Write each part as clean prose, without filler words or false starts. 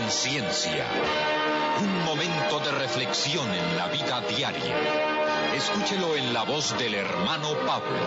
Conciencia. Un momento de reflexión en la vida diaria. Escúchelo en la voz del hermano Pablo.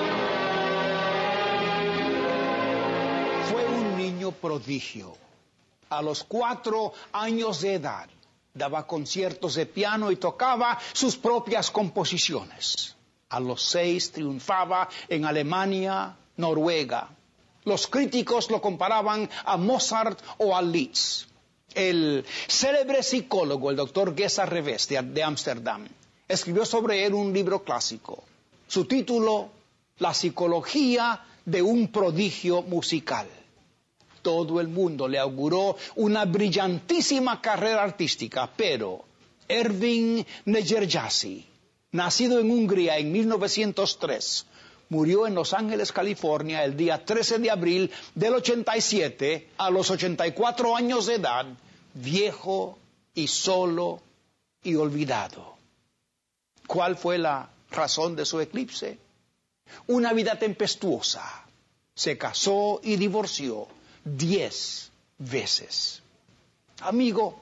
Fue un niño prodigio. A los 4 años de edad, daba conciertos de piano y tocaba sus propias composiciones. A los 6 triunfaba en Alemania, Noruega. Los críticos lo comparaban a Mozart o a Liszt. El célebre psicólogo, el doctor Gesa Revés de Ámsterdam, escribió sobre él un libro clásico. Su título, La psicología de un prodigio musical. Todo el mundo le auguró una brillantísima carrera artística, pero Ervin Nedjerjasi, nacido en Hungría en 1903, murió en Los Ángeles, California, el día 13 de abril del 87, a los 84 años de edad, viejo y solo y olvidado. ¿Cuál fue la razón de su eclipse? Una vida tempestuosa. Se casó y divorció 10 veces. Amigo,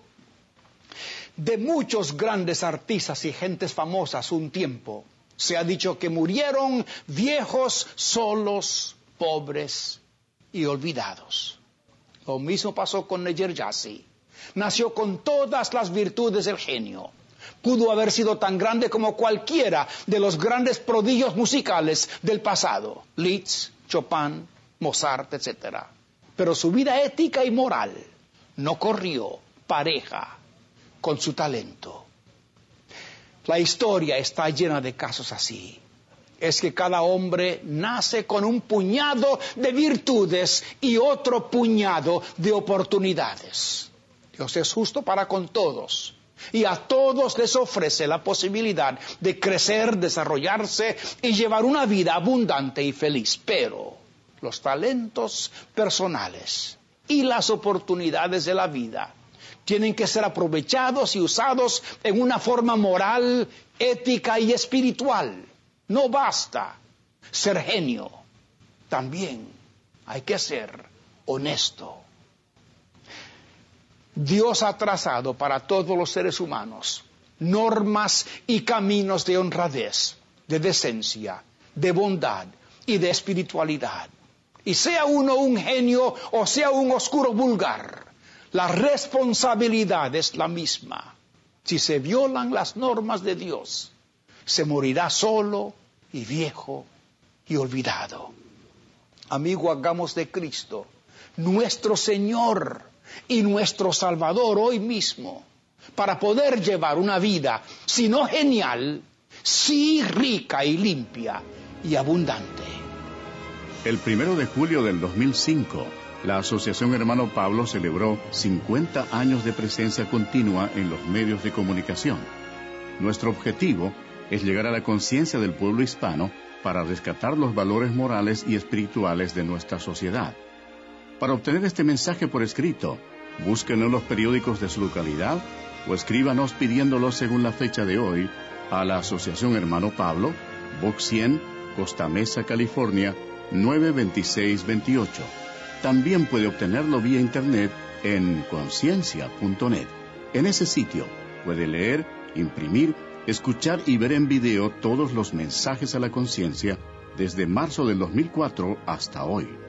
de muchos grandes artistas y gentes famosas un tiempo, se ha dicho que murieron viejos, solos, pobres y olvidados. Lo mismo pasó con Nedjerjasi. Nació con todas las virtudes del genio. Pudo haber sido tan grande como cualquiera de los grandes prodigios musicales del pasado. Liszt, Chopin, Mozart, etc. Pero su vida ética y moral no corrió pareja con su talento. La historia está llena de casos así. Es que cada hombre nace con un puñado de virtudes y otro puñado de oportunidades. Dios es justo para con todos y a todos les ofrece la posibilidad de crecer, desarrollarse y llevar una vida abundante y feliz. Pero los talentos personales y las oportunidades de la vida tienen que ser aprovechados y usados en una forma moral, ética y espiritual. No basta ser genio, también hay que ser honesto. Dios ha trazado para todos los seres humanos normas y caminos de honradez, de decencia, de bondad y de espiritualidad. Y sea uno un genio o sea un oscuro vulgar, la responsabilidad es la misma. Si se violan las normas de Dios, se morirá solo y viejo y olvidado. Amigo, hagamos de Cristo nuestro Señor y nuestro Salvador hoy mismo, para poder llevar una vida, si no genial, sí rica y limpia y abundante. El 1 de julio del 2005, la Asociación Hermano Pablo celebró 50 años de presencia continua en los medios de comunicación. Nuestro objetivo es llegar a la conciencia del pueblo hispano para rescatar los valores morales y espirituales de nuestra sociedad. Para obtener este mensaje por escrito, búsquenlo en los periódicos de su localidad o escríbanos pidiéndolo según la fecha de hoy a la Asociación Hermano Pablo, Box 100, Costa Mesa, California, 92628. También puede obtenerlo vía internet en conciencia.net. En ese sitio puede leer, imprimir, escuchar y ver en video todos los mensajes a la conciencia desde marzo del 2004 hasta hoy.